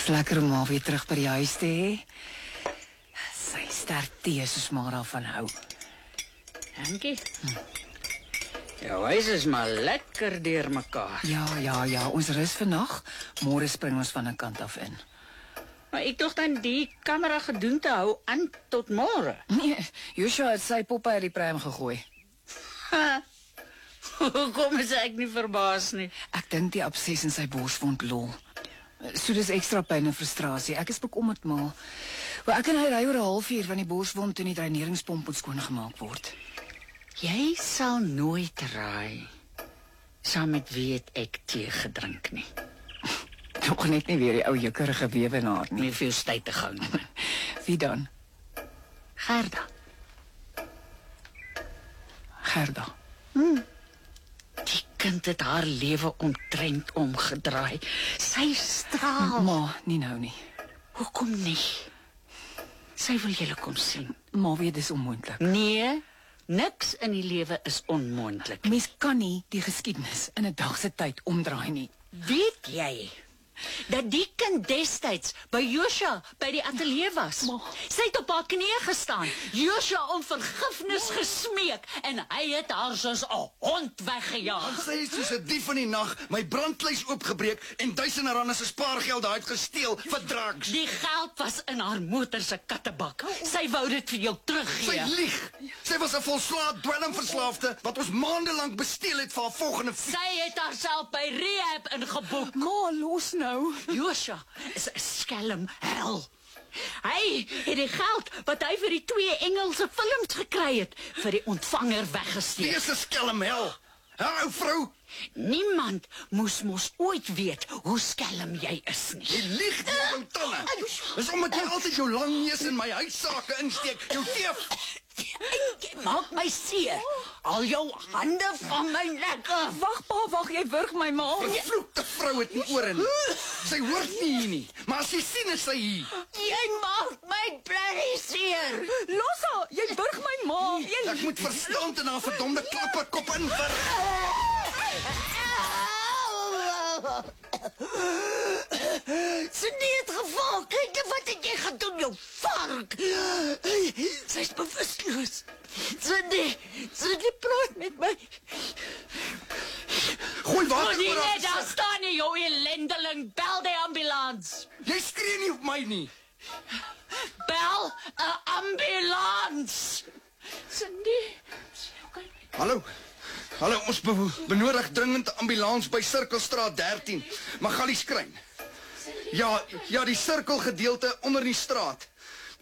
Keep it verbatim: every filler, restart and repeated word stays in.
Dis lekker om haar weer terug by die huis te hê. Sy sterk tee soos maar daarvan hou. Dankie. Hm. Jou huis is maar lekker deur mekaar. Ja, ja, ja, ons rus vannag. Môre spring ons van 'n kant af in. Maar ek dog dan die kamera gedoen te hou aan tot môre. Nee, Joshua het sy poppe uit die pram gegooi. Ha. Hoekom is ek nie verbaas nie? Ek dink die abses in sy borswond lol. So dis ekstra pyn en frustrasie. Ek is bekommerd maar. Maar ek en hy ry oor 'n halfuur van die borswond en die dreineringspomp moet skoongemaak word. Jy sal nooit raai saam met wie het ek tee gedrink nie. Nog net nie weer die ou jukkerige wewenaar nie. Nie veel tyd te gou nie. Wie dan? Gerda. Gerda. Hmm. Die kind het haar lewe omtrent omgedraai. Sy straal. Ma, nie nou nie. Hoekom nie? Sy wil julle kom sien. Ma weet dis onmoontlik. Nee, niks in die lewe is onmoontlik. Mens kan nie die geskiedenis in 'n dag se tyd omdraai nie. Weet jy dat die kind destyds by Joshua by die ateljee was? Ma. Sy het op haar knieë gestaan, Joshua om vergifnis gesmeek en hy het haar soos 'n hond weggejaag. Sy het soos 'n dief in die nag my brandkluis oopgebreek en duisende rande se spaargeld uit gesteel vir drugs. Die geld was in haar motor se kattebak. Sy wou dit vir jou Sy teruggee. lieg. Sy was 'n volslae dwelmverslaafde wat ons maande lank besteel het vir haar volgende fiets. Sy het haarself by rehab ingeboek. Ma, los nou. Joshua is 'n skelm hel. Hy het die geld wat hy vir die twee Engelse films gekry het, vir die ontvanger weggesteek. Die is 'n skelm hel. Ha, ou vrou, Niemand moes mos ooit weet hoe skelm jy is nie. jy lieg met jou tande. Dis omdat jy altyd jou lang neus in my huissake insteek. Jou teef. Jy maak my seer. Al jou hande van my nek af. Wag pa, wag, jy wurg my ma. Vervloekte vrou het nie ore nie. Sy hoort nie hier nie. Maar as jy sien is sy hier. Jy maak my bloody seer. Los haar, jy wurg my ma. Jy Ek moet verstand in haar verdomde klapperkop inwurg. Sy het geval. Kyk wat het jy gedoen, jou vark. Sy is bewusteloos. Cindy, Cindy praat met my. Gooi water Moenie oor net daar haar. staan nie, jou ellendeling. Bel die ambulans. Jy skree nie op my nie. Bel 'n ambulans. Cindy. Hallo. Hallo, ons be benodig dringend 'n ambulans by Sirkelstraat dertien. Magalieskryn. Ja, ja, die sirkelgedeelte onder die straat.